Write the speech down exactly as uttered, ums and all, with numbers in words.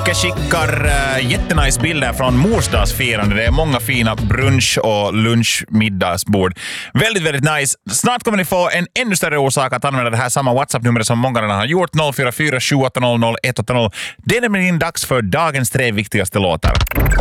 Jocke skickar uh, jättenice bilder från morsdagsfirande. Det är många fina brunch- och lunchmiddagsbord. Väldigt, väldigt nice. Snart kommer ni få en ännu större orsak att använda det här samma WhatsApp-numret som många redan har gjort. noll fyra fyra sju åtta noll noll ett åtta noll. Det är nämligen dags för dagens tre viktigaste låtar.